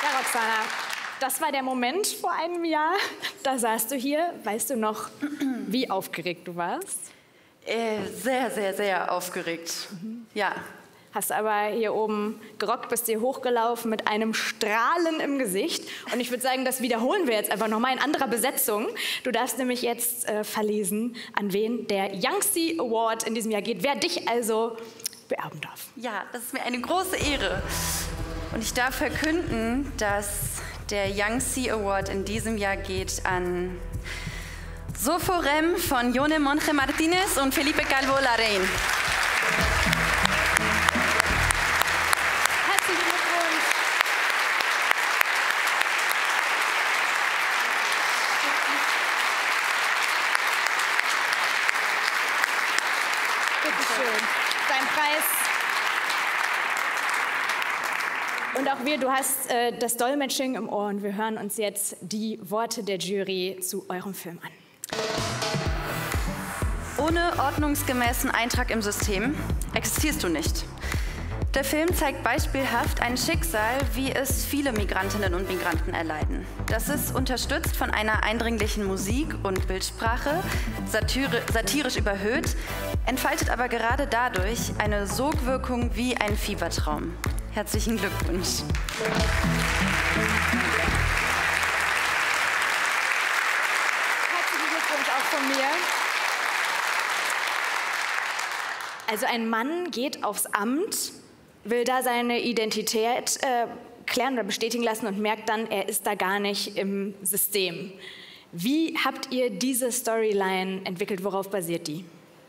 Ja, Roxana, das war der Moment vor einem Jahr. Da saßt du hier. Weißt du noch, wie aufgeregt du warst? Sehr, sehr, sehr aufgeregt. Ja. Hast aber hier oben gerockt, bist hier hochgelaufen mit einem Strahlen im Gesicht. Und ich würde sagen, das wiederholen wir jetzt einfach nochmal in anderer Besetzung. Du darfst nämlich jetzt verlesen, an wen der Yangtze Award in diesem Jahr geht. Wer dich also beerben darf. Ja, das ist mir eine große Ehre. Und ich darf verkünden, dass der Yangtze Award in diesem Jahr geht an Soforem von Yone Monge Martinez und Felipe Calvo Larraín. Herzlichen Glückwunsch. Bitte schön. Dein Preis. Und auch wir, du hast das Dolmetsching im Ohr und wir hören uns jetzt die Worte der Jury zu eurem Film an. Ohne ordnungsgemäßen Eintrag im System existierst du nicht. Der Film zeigt beispielhaft ein Schicksal, wie es viele Migrantinnen und Migranten erleiden. Das ist unterstützt von einer eindringlichen Musik und Bildsprache, satirisch überhöht, entfaltet aber gerade dadurch eine Sogwirkung wie ein Fiebertraum. Herzlichen Glückwunsch. Herzlichen Glückwunsch auch von mir. Also ein Mann geht aufs Amt, will da seine Identität klären oder bestätigen lassen und merkt dann, er ist da gar nicht im System. Wie habt ihr diese Storyline entwickelt? Worauf basiert die?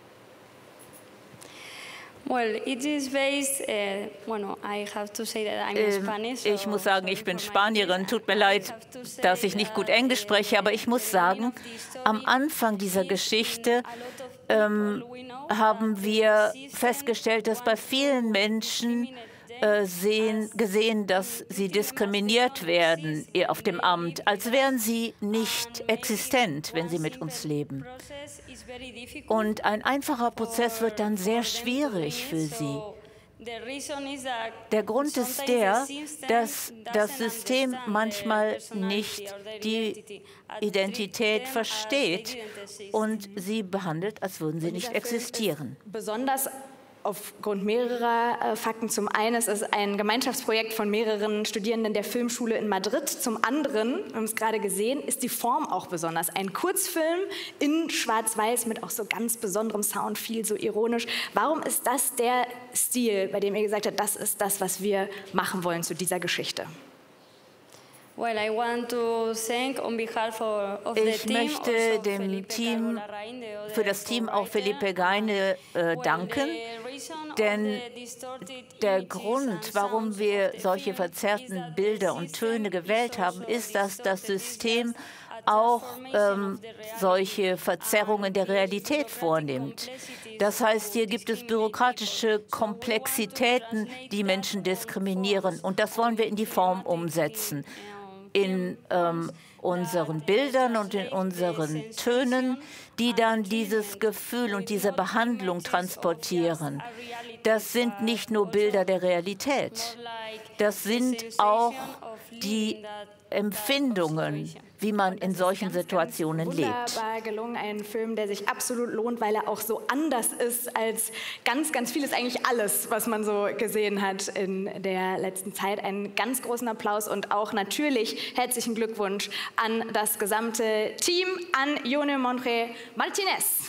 Well, it is based, I have to say that I'm Spanish. Ich muss sagen, ich bin Spanierin. Tut mir leid, dass ich nicht gut Englisch spreche, aber ich muss sagen, am Anfang dieser Geschichte haben wir festgestellt, dass bei vielen Menschen gesehen, dass sie diskriminiert werden auf dem Amt, als wären sie nicht existent, wenn sie mit uns leben. Und ein einfacher Prozess wird dann sehr schwierig für sie. Der Grund ist der, dass das System manchmal nicht die Identität versteht und sie behandelt, als würden sie nicht existieren. Besonders aufgrund mehrerer Fakten. Zum einen ist es ein Gemeinschaftsprojekt von mehreren Studierenden der Filmschule in Madrid. Zum anderen, wir haben es gerade gesehen, ist die Form auch besonders. Ein Kurzfilm in Schwarz-Weiß mit auch so ganz besonderem Sound, viel so ironisch. Warum ist das der Stil, bei dem ihr gesagt habt, das ist das, was wir machen wollen zu dieser Geschichte? Ich möchte dem Team, für das Team auch Felipe Gaine danken, denn der Grund, warum wir solche verzerrten Bilder und Töne gewählt haben, ist, dass das System auch solche Verzerrungen der Realität vornimmt. Das heißt, hier gibt es bürokratische Komplexitäten, die Menschen diskriminieren. Und das wollen wir in die Form umsetzen. In unseren Bildern und in unseren Tönen, die dann dieses Gefühl und diese Behandlung transportieren. Das sind nicht nur Bilder der Realität, das sind auch die Empfindungen, wie man in solchen Situationen lebt. Wunderbar gelungen, ein Film, der sich absolut lohnt, weil er auch so anders ist als ganz, ganz vieles, eigentlich alles, was man so gesehen hat in der letzten Zeit. Einen ganz großen Applaus und auch natürlich herzlichen Glückwunsch an das gesamte Team, an Yone Monge Martinez.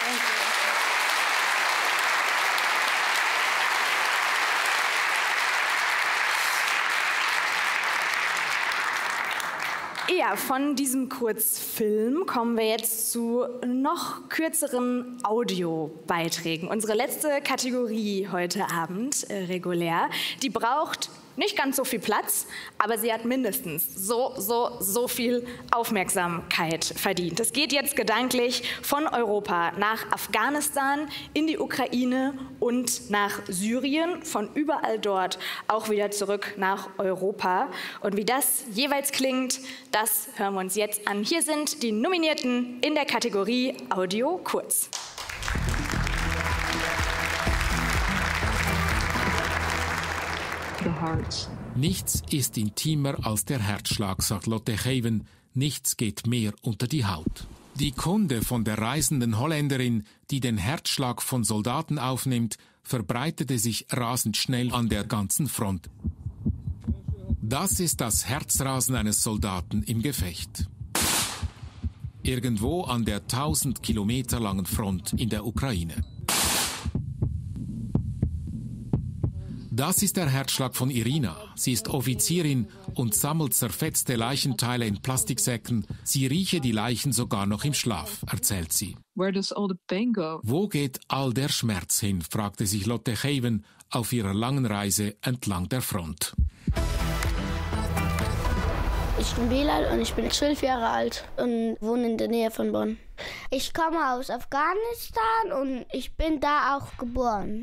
Ja, von diesem Kurzfilm kommen wir jetzt zu noch kürzeren Audiobeiträgen. Unsere letzte Kategorie heute Abend, regulär, die braucht nicht ganz so viel Platz, aber sie hat mindestens so viel Aufmerksamkeit verdient. Es geht jetzt gedanklich von Europa nach Afghanistan, in die Ukraine und nach Syrien, von überall dort auch wieder zurück nach Europa. Und wie das jeweils klingt, das hören wir uns jetzt an. Hier sind die Nominierten in der Kategorie Audio Kurz. The Nichts ist intimer als der Herzschlag, sagt Lotte Geven. Nichts geht mehr unter die Haut. Die Kunde von der reisenden Holländerin, die den Herzschlag von Soldaten aufnimmt, verbreitete sich rasend schnell an der ganzen Front. Das ist das Herzrasen eines Soldaten im Gefecht. Irgendwo an der 1000 Kilometer langen Front in der Ukraine. Das ist der Herzschlag von Irina. Sie ist Offizierin und sammelt zerfetzte Leichenteile in Plastiksäcken. Sie rieche die Leichen sogar noch im Schlaf, erzählt sie. Wo geht all der Schmerz hin, fragte sich Lotte Geven auf ihrer langen Reise entlang der Front. Ich bin Belal und ich bin 12 Jahre alt und wohne in der Nähe von Bonn. Ich komme aus Afghanistan und ich bin da auch geboren.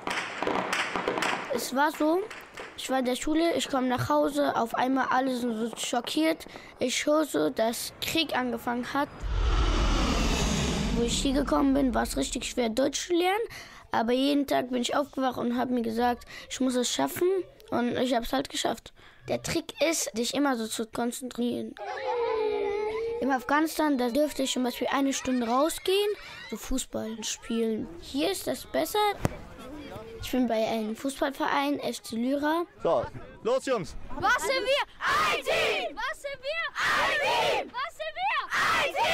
Es war so, ich war in der Schule, ich komme nach Hause, auf einmal alle sind so schockiert. Ich höre so, dass Krieg angefangen hat. Wo ich hier gekommen bin, war es richtig schwer, Deutsch zu lernen. Aber jeden Tag bin ich aufgewacht und habe mir gesagt, ich muss es schaffen. Und ich habe es halt geschafft. Der Trick ist, dich immer so zu konzentrieren. Im Afghanistan, da dürfte ich zum Beispiel 1 Stunde rausgehen, so Fußball spielen. Hier ist das besser. Ich bin bei einem Fußballverein, FC Lyra. So, los Jungs! Was sind wir? Ein Team! Was sind wir? Ein Team! Was sind wir?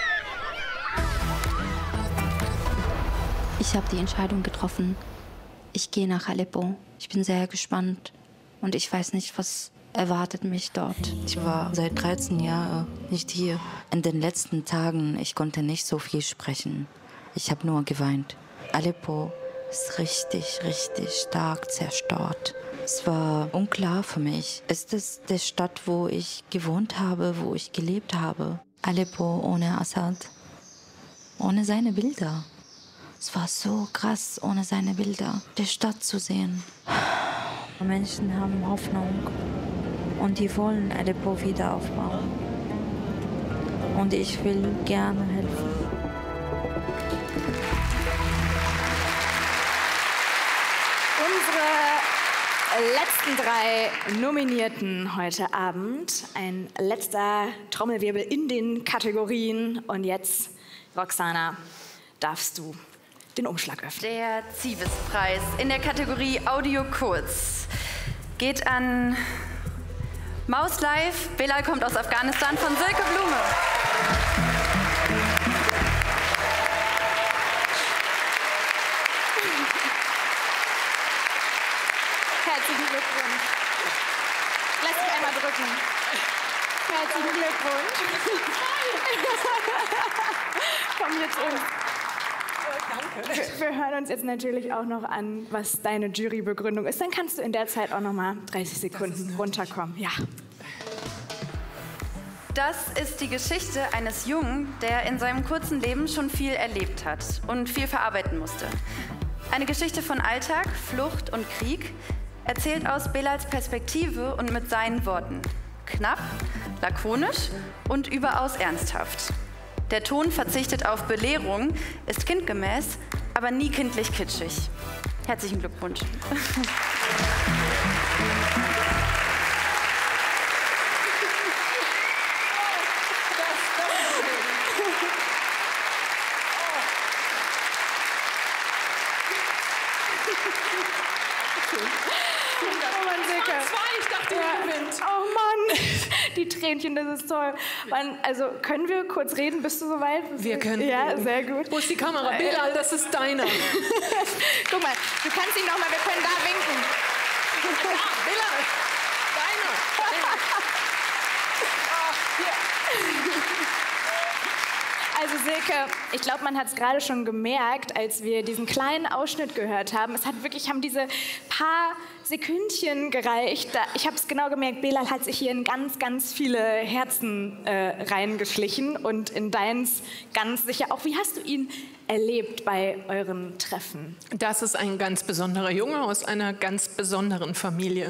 Ein Team! Ich habe die Entscheidung getroffen. Ich gehe nach Aleppo. Ich bin sehr gespannt und ich weiß nicht, was erwartet mich dort. Ich war seit 13 Jahren nicht hier. In den letzten Tagen, ich konnte nicht so viel sprechen. Ich habe nur geweint. Aleppo ist richtig, richtig stark zerstört. Es war unklar für mich. Ist es die Stadt, wo ich gewohnt habe, wo ich gelebt habe? Aleppo ohne Assad, ohne seine Bilder. Es war so krass, ohne seine Bilder, die Stadt zu sehen. Menschen haben Hoffnung und die wollen Aleppo wieder aufbauen. Und ich will gerne helfen. Unsere letzten 3 Nominierten heute Abend. Ein letzter Trommelwirbel in den Kategorien. Und jetzt, Roxana, darfst du den Umschlag öffnen. Der Zivis-Preis in der Kategorie Audio Kurz geht an Maus Live. Belal kommt aus Afghanistan von Silke Blume. Herzlichen Glückwunsch. Lass dich einmal drücken. Herzlichen Glückwunsch. Komm hier zu uns. Danke. Wir hören uns jetzt natürlich auch noch an, was deine Jurybegründung ist. Dann kannst du in der Zeit auch noch mal 30 Sekunden runterkommen. Ja. Das ist die Geschichte eines Jungen, der in seinem kurzen Leben schon viel erlebt hat und viel verarbeiten musste. Eine Geschichte von Alltag, Flucht und Krieg, erzählt aus Belals Perspektive und mit seinen Worten. Knapp, lakonisch und überaus ernsthaft. Der Ton verzichtet auf Belehrung, ist kindgemäß, aber nie kindlich kitschig. Herzlichen Glückwunsch. Oh Mann, die Tränchen, das ist toll. Also können wir kurz reden? Bist du soweit? Wir können Ja, reden. sehr gut. Wo ist die Kamera? Belal, das ist deiner. Guck mal, du kannst ihn noch mal, wir können da winken. Ja, Belal, deiner. Also Silke, ich glaube, man hat es gerade schon gemerkt, als wir diesen kleinen Ausschnitt gehört haben. Es hat wirklich, haben diese paar Sekündchen gereicht. Ich habe es genau gemerkt, Belal hat sich hier in ganz, ganz viele Herzen reingeschlichen und in deins ganz sicher auch. Wie hast du ihn erlebt bei euren Treffen? Das ist ein ganz besonderer Junge aus einer ganz besonderen Familie.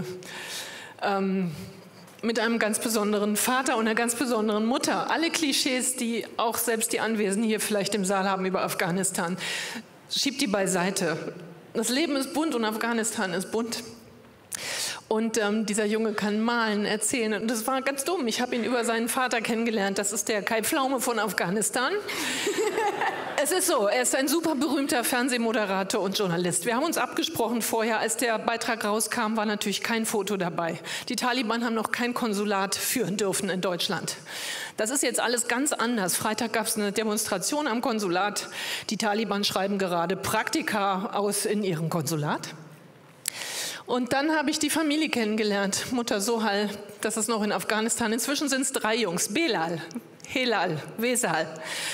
Mit einem ganz besonderen Vater und einer ganz besonderen Mutter. Alle Klischees, die auch selbst die Anwesenden hier vielleicht im Saal haben über Afghanistan, schiebt die beiseite. Das Leben ist bunt und Afghanistan ist bunt. Und dieser Junge kann malen, erzählen. Und das war ganz dumm. Ich habe ihn über seinen Vater kennengelernt. Das ist der Kai Pflaume von Afghanistan. Es ist so, er ist ein super berühmter Fernsehmoderator und Journalist. Wir haben uns abgesprochen vorher, als der Beitrag rauskam, war natürlich kein Foto dabei. Die Taliban haben noch kein Konsulat führen dürfen in Deutschland. Das ist jetzt alles ganz anders. Freitag gab es eine Demonstration am Konsulat. Die Taliban schreiben gerade Praktika aus in ihrem Konsulat. Und dann habe ich die Familie kennengelernt, Mutter Sohal, das ist noch in Afghanistan. Inzwischen sind es 3 Jungs, Belal, Helal, Wesal.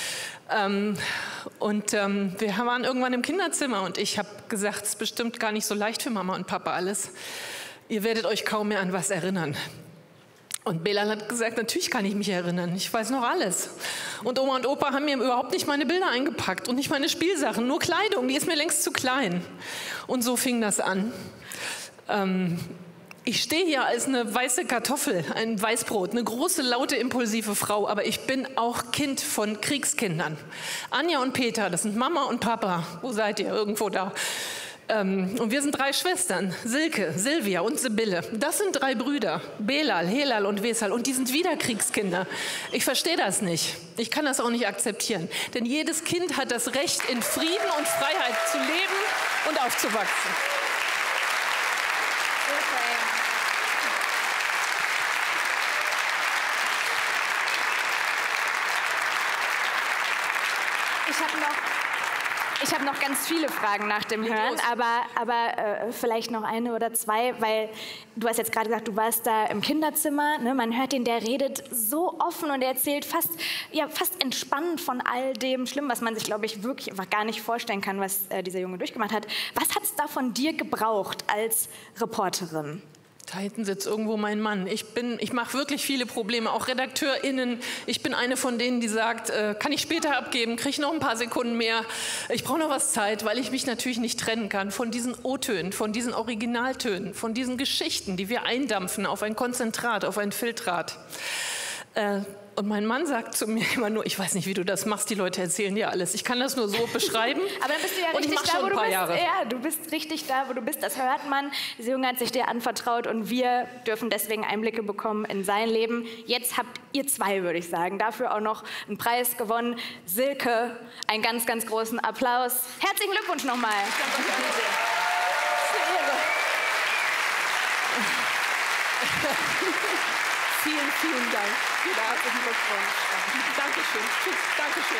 Wir waren irgendwann im Kinderzimmer und ich habe gesagt, es ist bestimmt gar nicht so leicht für Mama und Papa alles. Ihr werdet euch kaum mehr an was erinnern. Und Belal hat gesagt, natürlich kann ich mich erinnern, ich weiß noch alles. Und Oma und Opa haben mir überhaupt nicht meine Bilder eingepackt und nicht meine Spielsachen, nur Kleidung, die ist mir längst zu klein. Und so fing das an. Ich stehe hier als eine weiße Kartoffel, ein Weißbrot, eine große, laute, impulsive Frau, aber ich bin auch Kind von Kriegskindern. Anja und Peter, das sind Mama und Papa. Wo seid ihr? Irgendwo da. Und wir sind 3 Schwestern, Silke, Silvia und Sibylle. Das sind 3 Brüder, Belal, Helal und Wesal. Und die sind wieder Kriegskinder. Ich verstehe das nicht. Ich kann das auch nicht akzeptieren. Denn jedes Kind hat das Recht, in Frieden und Freiheit zu leben und aufzuwachsen. Ich habe noch ganz viele Fragen nach dem Hören, aber vielleicht noch eine oder 2, weil du hast jetzt gerade gesagt, du warst da im Kinderzimmer, ne? Man hört ihn, der redet so offen und er erzählt fast entspannt von all dem Schlimmen, was man sich, glaube ich, wirklich gar nicht vorstellen kann, was dieser Junge durchgemacht hat. Was hat es da von dir gebraucht als Reporterin? Da hinten sitzt irgendwo mein Mann. Ich mache wirklich viele Probleme, auch RedakteurInnen. Ich bin eine von denen, die sagt, kann ich später abgeben, kriege ich noch ein paar Sekunden mehr. Ich brauche noch was Zeit, weil ich mich natürlich nicht trennen kann von diesen O-Tönen, von diesen Originaltönen, von diesen Geschichten, die wir eindampfen auf ein Konzentrat, auf ein Filtrat. Und mein Mann sagt zu mir immer nur, ich weiß nicht, wie du das machst, die Leute erzählen dir alles. Ich kann das nur so beschreiben. Aber dann bist du ja richtig da, wo du bist. Ja, du bist richtig da, wo du bist. Das hört man. Dieser Junge hat sich dir anvertraut und wir dürfen deswegen Einblicke bekommen in sein Leben. Jetzt habt ihr 2, würde ich sagen, dafür auch noch einen Preis gewonnen. Silke, einen ganz, ganz großen Applaus. Herzlichen Glückwunsch nochmal. Vielen, vielen Dank. Herzlichen Glückwunsch. Dankeschön. Tschüss. Dankeschön.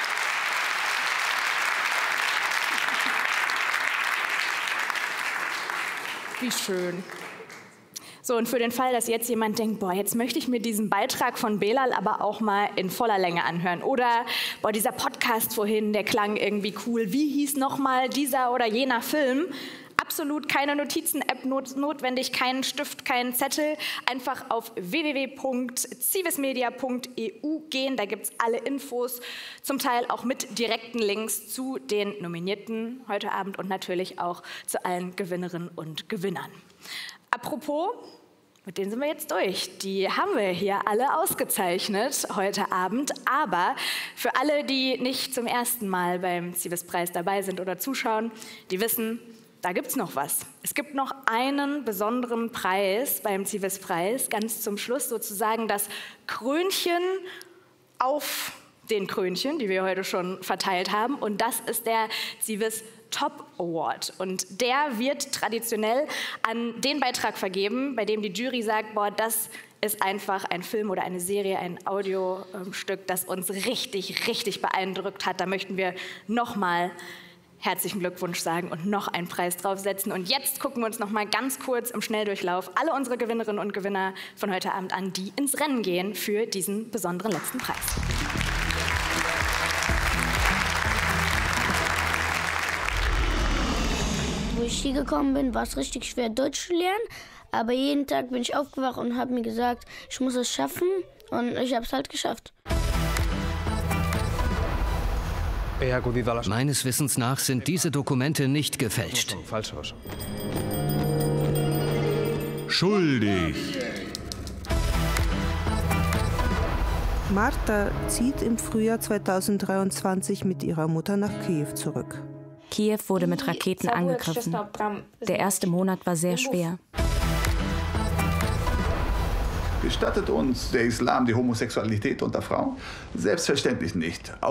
Wie schön. So, und für den Fall, dass jetzt jemand denkt, boah, jetzt möchte ich mir diesen Beitrag von Belal aber auch mal in voller Länge anhören. Oder, boah, dieser Podcast vorhin, der klang irgendwie cool. Wie hieß nochmal dieser oder jener Film? Absolut keine Notizen-App notwendig, keinen Stift, keinen Zettel. Einfach auf www.civismedia.eu gehen. Da gibt es alle Infos, zum Teil auch mit direkten Links zu den Nominierten heute Abend und natürlich auch zu allen Gewinnerinnen und Gewinnern. Apropos, mit denen sind wir jetzt durch. Die haben wir hier alle ausgezeichnet heute Abend. Aber für alle, die nicht zum ersten Mal beim Civis-Preis dabei sind oder zuschauen, die wissen, da gibt es noch was. Es gibt noch einen besonderen Preis beim Civis-Preis, ganz zum Schluss sozusagen das Krönchen auf den Krönchen, die wir heute schon verteilt haben. Und das ist der Civis Top Award. Und der wird traditionell an den Beitrag vergeben, bei dem die Jury sagt, boah, das ist einfach ein Film oder eine Serie, ein Audiostück, das uns richtig, richtig beeindruckt hat. Da möchten wir nochmal herzlichen Glückwunsch sagen und noch einen Preis draufsetzen. Und jetzt gucken wir uns noch mal ganz kurz im Schnelldurchlauf alle unsere Gewinnerinnen und Gewinner von heute Abend an, die ins Rennen gehen für diesen besonderen letzten Preis. Wo ich hier gekommen bin, war es richtig schwer, Deutsch zu lernen. Aber jeden Tag bin ich aufgewacht und habe mir gesagt, ich muss es schaffen. Und ich habe es halt geschafft. Meines Wissens nach sind diese Dokumente nicht gefälscht. Schuldig. Marta zieht im Frühjahr 2023 mit ihrer Mutter nach Kiew zurück. Kiew wurde mit Raketen angegriffen. Der erste Monat war sehr schwer. Gestattet uns der Islam die Homosexualität unter Frauen? Selbstverständlich nicht.